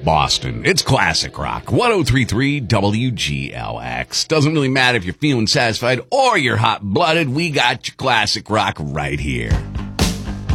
Boston. It's classic rock. 103.3 WGLX. Doesn't really matter if you're feeling satisfied or you're hot-blooded. We got your classic rock right here.